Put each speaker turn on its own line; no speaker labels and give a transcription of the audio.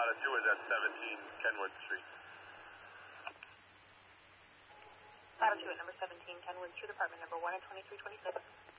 Latitude 2 is at 17 Kenwood Street.
Latitude number 17 Kenwood Street, apartment number 1 at 2326.